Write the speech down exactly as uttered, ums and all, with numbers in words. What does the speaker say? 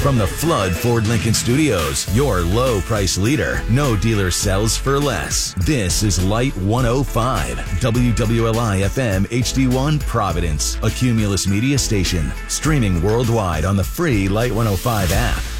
From the Flood Ford Lincoln Studios, your low price leader. No dealer sells for less. This is Light one oh five, W W L I F M H D one Providence, a Cumulus media station. Streaming worldwide on the free Light one oh five app.